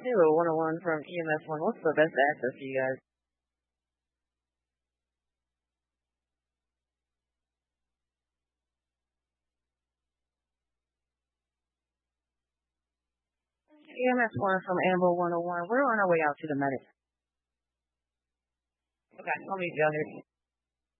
Hello, 101 from EMS One. What's the best access for you guys? EMS One from Amber 101. We're on our way out to the medic. Okay, I'll meet you out here.